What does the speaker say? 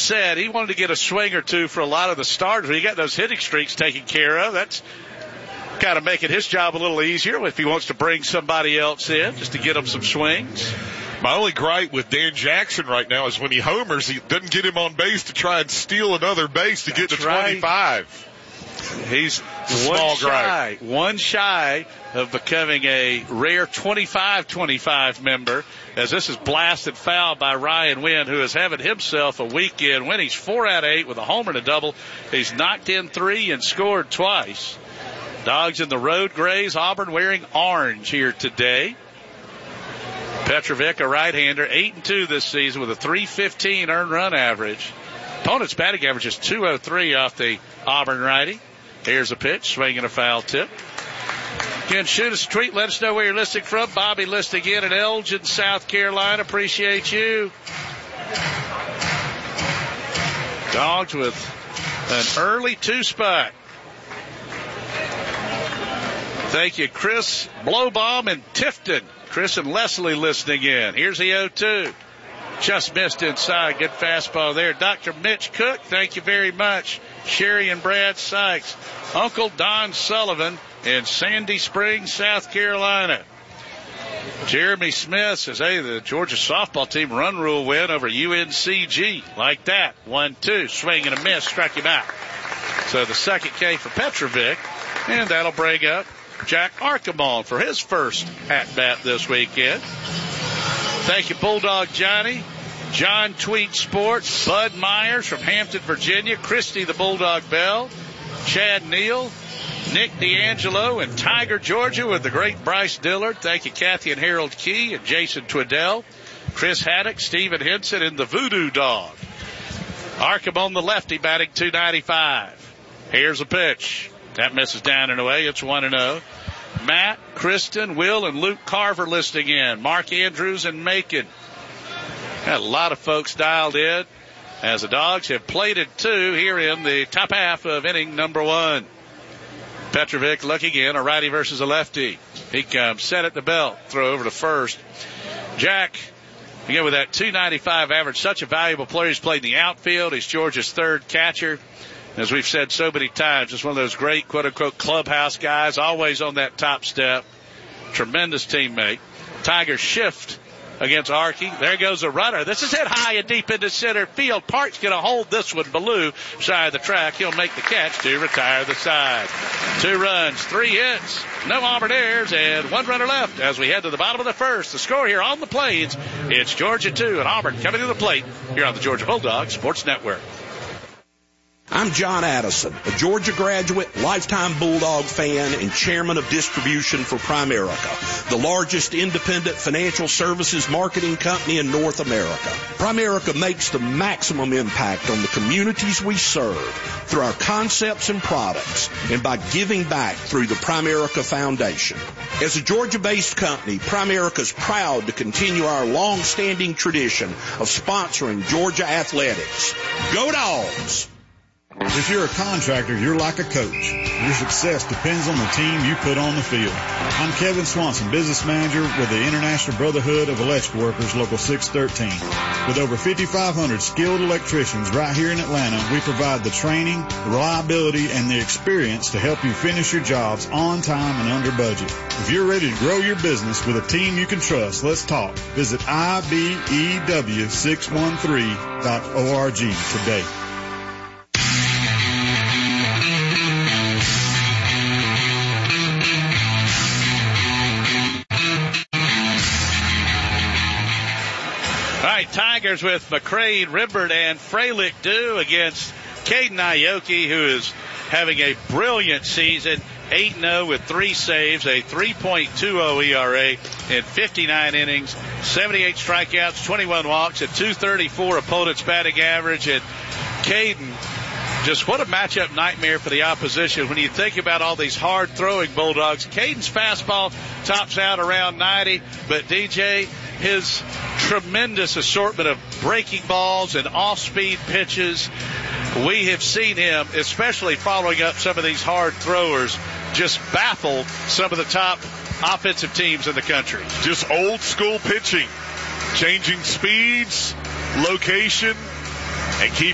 said, he wanted to get a swing or two for a lot of the starters. When you got those hitting streaks taken care of, that's kind of making his job a little easier if he wants to bring somebody else in just to get him some swings. My only gripe with Dan Jackson right now is when he homers, he doesn't get him on base to try and steal another base to get to 25. Right. He's one shy of becoming a rare 25-25 member, as this is blasted foul by Ryan Wynn, who is having himself a weekend when he's 4 out of 8 with a homer and a double. He's knocked in 3 and scored twice. Dogs in the road grays. Auburn wearing orange here today. Petrovic, a right-hander, 8-2 this season with a .315 earned run average. Opponent's batting average is .203 off the Auburn righty. Here's a pitch, swinging a foul tip. Again, shoot us a tweet. Let us know where you're listening from. Bobby listening in Elgin, South Carolina. Appreciate you. Dogs with an early 2 spot. Thank you, Chris Blowbaum in Tifton. Chris and Leslie listening in. Here's the 0-2. Just missed inside. Good fastball there. Dr. Mitch Cook, thank you very much. Sherry and Brad Sykes. Uncle Don Sullivan in Sandy Springs, South Carolina. Jeremy Smith says, hey, the Georgia softball team run rule win over UNCG. Like that. 1-2. Swing and a miss. Struck him out. So the second K for Petrovic. And that'll bring up Jack Archibald for his first at-bat this weekend. Thank you, Bulldog Johnny, John Tweet Sports, Bud Myers from Hampton, Virginia, Christy the Bulldog Bell, Chad Neal, Nick D'Angelo, and Tiger, Georgia with the great Bryce Dillard. Thank you, Kathy and Harold Key and Jason Twiddell, Chris Haddock, Stephen Henson, and the Voodoo Dog. Archibald, the lefty, batting .295. Here's a pitch. That misses down and away. It's 1-0. Matt, Kristen, Will, and Luke Carver listening in. Mark Andrews and Macon. Got a lot of folks dialed in as the Dogs have plated 2 here in the top half of inning number 1. Petrovic looking in, a righty versus a lefty. He comes, set at the belt, throw over to first. Jack, again with that .295 average, such a valuable player. He's played in the outfield. He's Georgia's third catcher. As we've said so many times, just one of those great, quote-unquote, clubhouse guys, always on that top step. Tremendous teammate. Tigers shift against Archie. There goes a runner. This is hit high and deep into center field. Park's going to hold this one. Ballou, shy of the track. He'll make the catch to retire the side. 2 runs, 3 hits, no Auburn errors, and 1 runner left as we head to the bottom of the first. The score here on the Plains, it's Georgia 2 and Auburn coming to the plate here on the Georgia Bulldogs Sports Network. I'm John Addison, a Georgia graduate, lifetime Bulldog fan, and chairman of distribution for Primerica, the largest independent financial services marketing company in North America. Primerica makes the maximum impact on the communities we serve through our concepts and products and by giving back through the Primerica Foundation. As a Georgia-based company, Primerica is proud to continue our long-standing tradition of sponsoring Georgia athletics. Go Dogs! If you're a contractor, you're like a coach. Your success depends on the team you put on the field. I'm Kevin Swanson, business manager with the International Brotherhood of Electrical Workers, Local 613. With over 5,500 skilled electricians right here in Atlanta, we provide the training, the reliability, and the experience to help you finish your jobs on time and under budget. If you're ready to grow your business with a team you can trust, let's talk. Visit IBEW613.org today. Tigers with McCrane, Rimbert, and Freilich do against Caden Aoki, who is having a brilliant season. 8-0 with 3 saves, a 3.20 ERA in 59 innings, 78 strikeouts, 21 walks, a .234 opponent's batting average. And Caden, just what a matchup nightmare for the opposition. When you think about all these hard-throwing Bulldogs, Caden's fastball tops out around 90, but DJ, his tremendous assortment of breaking balls and off-speed pitches, we have seen him, especially following up some of these hard throwers, just baffle some of the top offensive teams in the country. Just old-school pitching, changing speeds, location, and keep